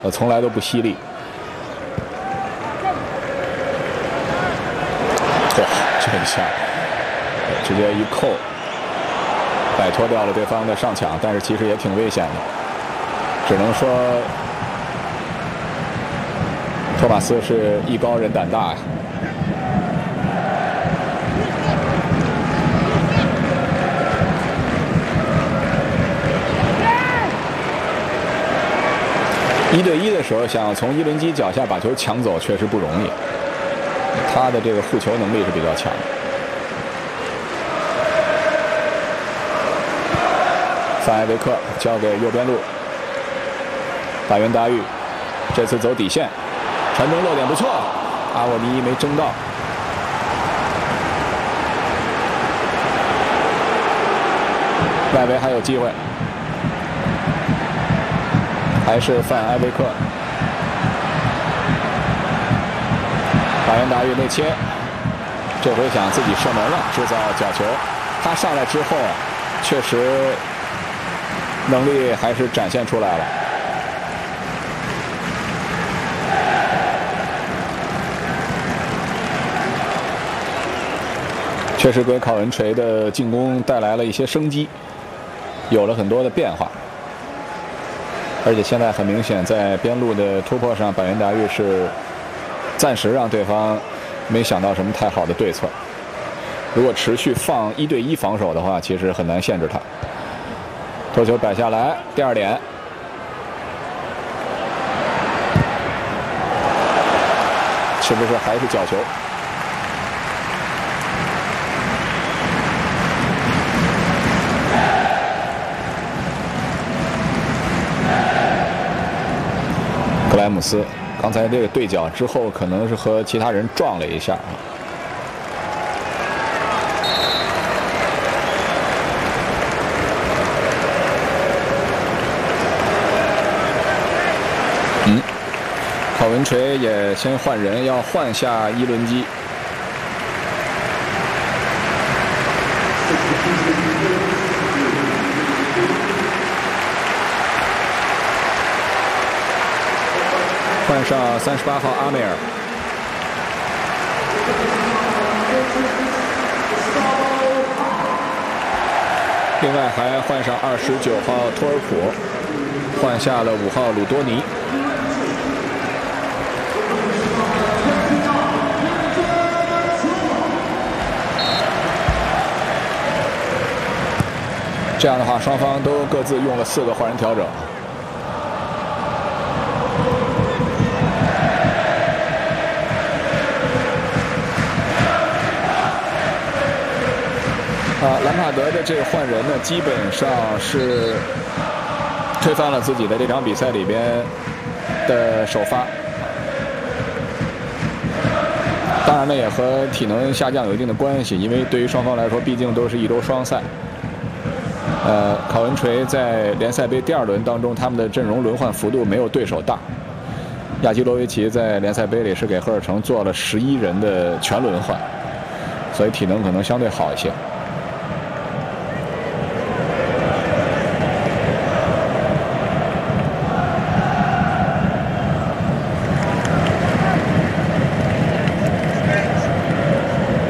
从来都不犀利。哇，这一下直接一扣，摆脱掉了对方的上抢，但是其实也挺危险的。只能说，托马斯是艺高人胆大呀。 1对1的时候，想从伊伦基脚下把球抢走，确实不容易。他的这个护球能力是比较强。范艾维克交给右边路，大元达玉，这次走底线，传中落点不错，阿沃尼没争到。外围还有机会。 还是范艾维克，法元达玉内切，这回想自己射门了，制造角球。他上来之后，确实能力还是展现出来了。确实给考文垂的进攻带来了一些生机，有了很多的变化。 而且现在很明显，在边路的突破上，百元达玉是暂时让对方没想到什么太好的对策。如果持续放1对1防守的话，其实很难限制他。头球摆下来，第2点，是不是还是角球？ 格莱姆斯刚才这个对角之后，可能是和其他人撞了一下啊。考文垂也先换人，要换下伊伦基。 换上38号阿梅尔，另外还换上29号托尔普，换下了5号鲁多尼。这样的话，双方都各自用了4个换人调整。 兰帕德的这个换人呢，基本上是推翻了自己的这场比赛里边的首发。当然呢，也和体能下降有一定的关系，因为对于双方来说，毕竟都是1周双赛。考文垂在联赛杯第2轮当中，他们的阵容轮换幅度没有对手大。亚基罗维奇在联赛杯里是给赫尔城做了11人的全轮换，所以体能可能相对好一些。